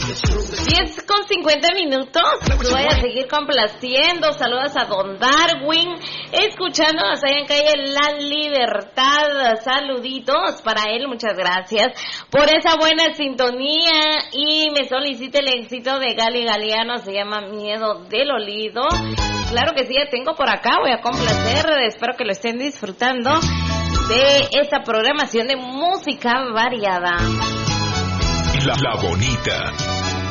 10:50. Voy a seguir complaciendo. Saludos a Don Darwin, escuchándonos allá en calle La Libertad. Saluditos para él, muchas gracias por esa buena sintonía. Y me solicita el éxito de Gali Galeano, se llama Miedo del Olido. Claro que sí, ya tengo por acá, voy a complacer. Espero que lo estén disfrutando de esta programación de música variada. La bonita.